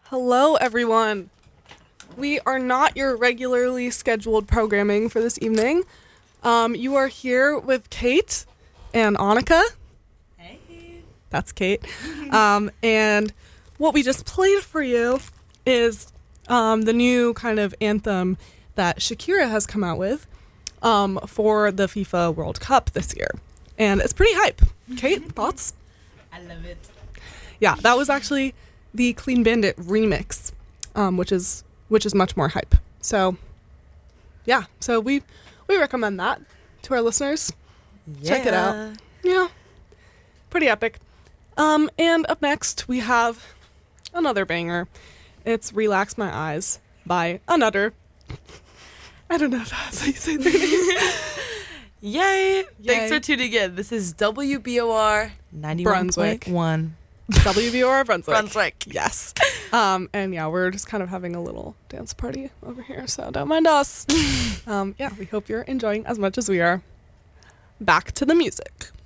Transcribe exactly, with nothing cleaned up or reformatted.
Hello, everyone. We are not your regularly scheduled programming for this evening. Um, you are here with Kate and Annika. Hey. That's Kate. um, and what we just played for you is um, the new kind of anthem that Shakira has come out with um, for the FIFA World Cup this year. And it's pretty hype. Kate, thoughts? I love it. Yeah, that was actually the Clean Bandit remix, um, which is which is much more hype. So, yeah, so we we recommend that to our listeners. Yeah. Check it out. Yeah, pretty epic. Um, and up next we have another banger. It's "Relax My Eyes" by Another. I don't know if that's how you say their name. Yay. Yay. Thanks for tuning in. This is W B O R ninety-one point one. W B O R Brunswick. Brunswick. Yes. Um, and yeah, we're just kind of having a little dance party over here, so don't mind us. um, yeah, we hope you're enjoying as much as we are. Back to the music.